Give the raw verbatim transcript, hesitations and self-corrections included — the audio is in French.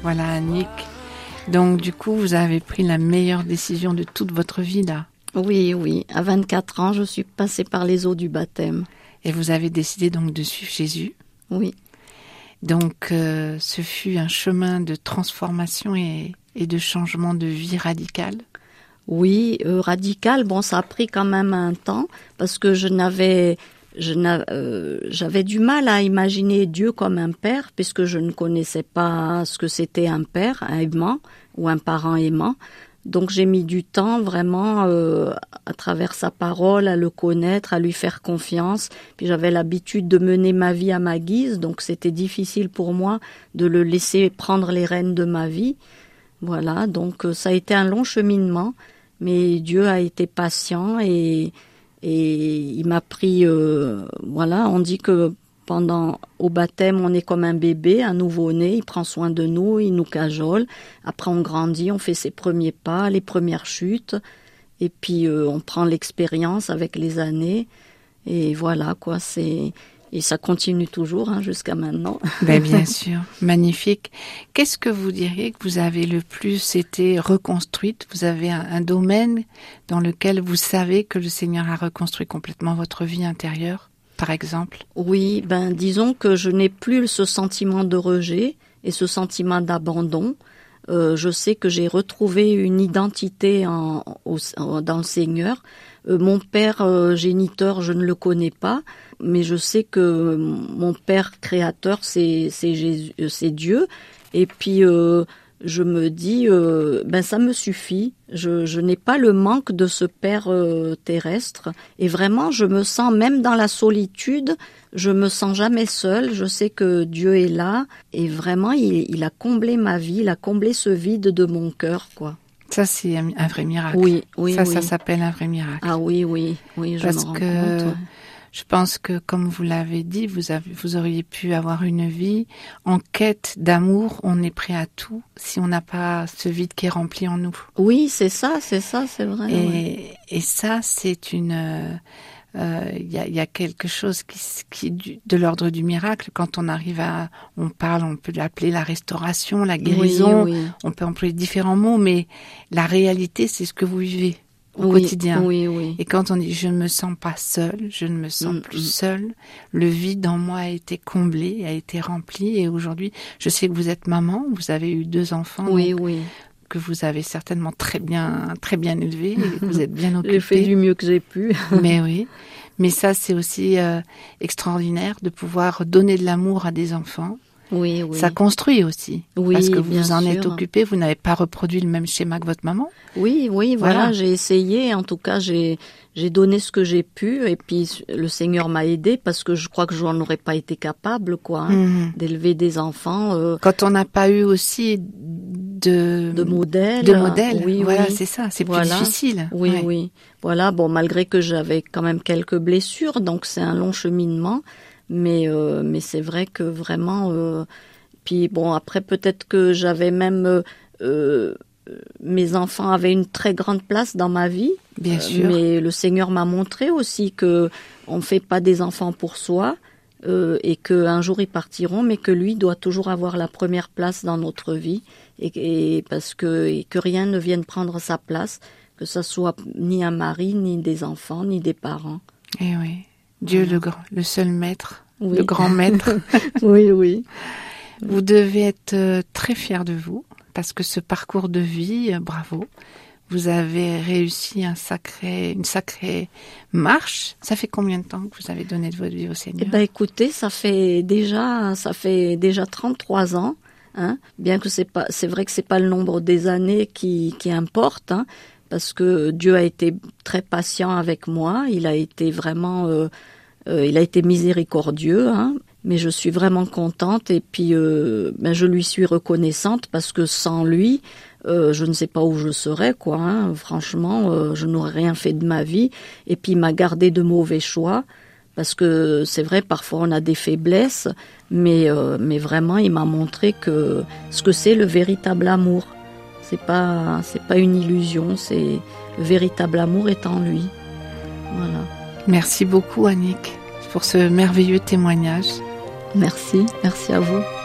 Voilà, Annick. Donc, du coup, vous avez pris la meilleure décision de toute votre vie, là. Oui, oui. À vingt-quatre ans, je suis passée par les eaux du baptême. Et vous avez décidé donc de suivre Jésus. Oui. Donc, euh, ce fut un chemin de transformation et, et de changement de vie radical. Oui, euh, radical. Bon, ça a pris quand même un temps parce que je n'avais, je n'a, euh, j'avais du mal à imaginer Dieu comme un père puisque je ne connaissais pas ce que c'était un père, un aimant ou un parent aimant. Donc j'ai mis du temps vraiment euh, à travers sa parole à le connaître, à lui faire confiance. Puis j'avais l'habitude de mener ma vie à ma guise, donc c'était difficile pour moi de le laisser prendre les rênes de ma vie. Voilà, donc ça a été un long cheminement, mais Dieu a été patient et et il m'a pris. Euh, voilà, on dit que pendant au baptême, on est comme un bébé, un nouveau-né, il prend soin de nous, il nous cajole. Après, on grandit, on fait ses premiers pas, les premières chutes, et puis euh, on prend l'expérience avec les années. Et voilà, quoi, c'est et ça continue toujours hein, jusqu'à maintenant. Ben bien sûr, magnifique. Qu'est-ce que vous diriez que vous avez le plus été reconstruite? Vous avez un, un domaine dans lequel vous savez que le Seigneur a reconstruit complètement votre vie intérieure? Par exemple? Oui, ben disons que je n'ai plus ce sentiment de rejet et ce sentiment d'abandon. Euh, je sais que j'ai retrouvé une identité en, au, en, dans le Seigneur. Euh, mon père euh, géniteur, je ne le connais pas, mais je sais que mon père créateur, c'est c'est Jésus, c'est Dieu. Et puis euh, je me dis, euh, ben ça me suffit. Je, je n'ai pas le manque de ce père euh, terrestre. Et vraiment, je me sens, même dans la solitude, je me sens jamais seule. Je sais que Dieu est là. Et vraiment, il, il a comblé ma vie, il a comblé ce vide de mon cœur, quoi. Ça, c'est un, un vrai miracle. Oui, oui, ça, oui. Ça s'appelle un vrai miracle. Ah oui, oui, oui, je Parce me rends que compte. Ouais. Je pense que, comme vous l'avez dit, vous avez, vous auriez pu avoir une vie en quête d'amour. On est prêt à tout si on n'a pas ce vide qui est rempli en nous. Oui, c'est ça, c'est ça, c'est vrai. Et, ouais. et ça, c'est une... Il euh, y, a, y a quelque chose qui, qui est du, de l'ordre du miracle. Quand on arrive à... On parle, on peut l'appeler la restauration, la guérison. Oui, oui. On peut employer différents mots, mais la réalité, c'est ce que vous vivez au oui, quotidien. Oui, oui. Et quand on dit « je ne me sens pas seule, je ne me sens mm, plus mm. seule », le vide en moi a été comblé, a été rempli. Et aujourd'hui, je sais que vous êtes maman, vous avez eu deux enfants. Oui, donc, oui. que vous avez certainement très bien, très bien élevés, et que vous êtes bien occupés. J'ai fait du mieux que j'ai pu. Mais oui. Mais ça, c'est aussi euh, extraordinaire de pouvoir donner de l'amour à des enfants. Oui, oui. Ça construit aussi. Oui, parce que bien vous en sûr. êtes occupé, vous n'avez pas reproduit le même schéma que votre maman. Oui, oui, voilà, Voilà. j'ai essayé. En tout cas, j'ai j'ai donné ce que j'ai pu, et puis le Seigneur m'a aidé parce que je crois que je n'en aurais pas été capable, quoi, hein, Mmh. d'élever des enfants. Euh, Quand on n'a pas eu aussi de de modèles. de modèles, Oui, voilà, oui. c'est ça, c'est Voilà. plus difficile. Oui, Ouais. oui. Voilà, bon, malgré que j'avais quand même quelques blessures, donc c'est un long cheminement, mais euh, mais c'est vrai que vraiment. Euh, puis bon, après peut-être que j'avais même euh, euh, mes enfants avaient une très grande place dans ma vie. Bien euh, sûr. Mais le Seigneur m'a montré aussi que on fait pas des enfants pour soi. Euh, et qu'un jour ils partiront, mais que lui doit toujours avoir la première place dans notre vie, et, et parce que et que rien ne vienne prendre sa place, que ça soit ni un mari, ni des enfants, ni des parents. Eh oui, Dieu Voilà. le grand, le seul maître, Oui. le grand maître. Oui, oui. Vous devez être euh, très fier de vous, parce que ce parcours de vie, euh, bravo. Vous avez réussi un sacré, une sacrée marche. Ça fait combien de temps que vous avez donné de votre vie au Seigneur? Eh ben, écoutez, ça fait déjà, ça fait déjà trente-trois ans, hein. Bien que c'est pas, c'est vrai que c'est pas le nombre des années qui, qui importe, hein, parce que Dieu a été très patient avec moi. Il a été vraiment, euh, euh, il a été miséricordieux, hein. Mais je suis vraiment contente et puis euh, ben je lui suis reconnaissante parce que sans lui, euh, je ne sais pas où je serais, quoi. Hein. Franchement, euh, je n'aurais rien fait de ma vie. Et puis il m'a gardé de mauvais choix parce que c'est vrai, parfois on a des faiblesses, mais euh, mais vraiment il m'a montré que ce que c'est le véritable amour. C'est pas c'est pas une illusion, c'est le véritable amour est en lui. Voilà. Merci beaucoup, Annick, pour ce merveilleux témoignage. Merci, merci à vous.